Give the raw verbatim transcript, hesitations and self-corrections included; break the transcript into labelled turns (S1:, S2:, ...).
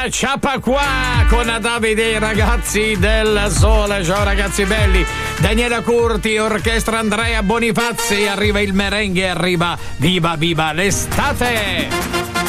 S1: Giulia Ciapacqua con Davide e i ragazzi del Sole. Ciao ragazzi belli. Daniela Curti, orchestra Andrea Bonifazzi. Arriva il merengue, arriva Viva Viva l'estate.